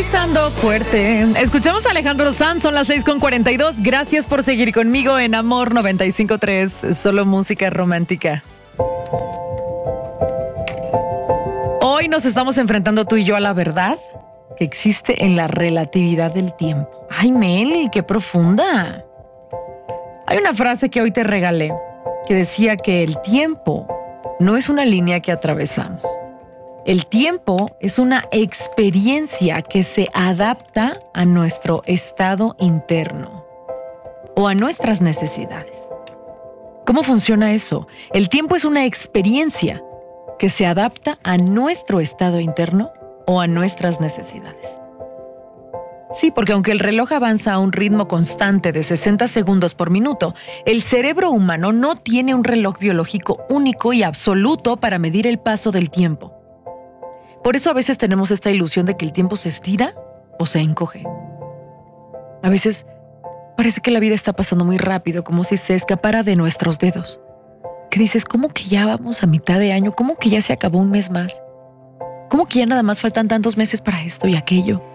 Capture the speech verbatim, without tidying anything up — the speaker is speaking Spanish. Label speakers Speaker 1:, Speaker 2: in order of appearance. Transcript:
Speaker 1: Pisando fuerte. Escuchamos a Alejandro Sanz, son las seis con cuarenta y dos. Gracias por seguir conmigo en Amor noventa y cinco punto tres. Solo música romántica. Hoy nos estamos enfrentando tú y yo a la verdad que existe en la relatividad del tiempo. Ay, Meli, qué profunda. Hay una frase que hoy te regalé que decía que el tiempo no es una línea que atravesamos. El tiempo es una experiencia que se adapta a nuestro estado interno o a nuestras necesidades. ¿Cómo funciona eso? El tiempo es una experiencia que se adapta a nuestro estado interno o a nuestras necesidades. Sí, porque aunque el reloj avanza a un ritmo constante de sesenta segundos por minuto, el cerebro humano no tiene un reloj biológico único y absoluto para medir el paso del tiempo. Por eso a veces tenemos esta ilusión de que el tiempo se estira o se encoge. A veces parece que la vida está pasando muy rápido, como si se escapara de nuestros dedos. Que dices, ¿cómo que ya vamos a mitad de año? ¿Cómo que ya se acabó un mes más? ¿Cómo que ya nada más faltan tantos meses para esto y aquello?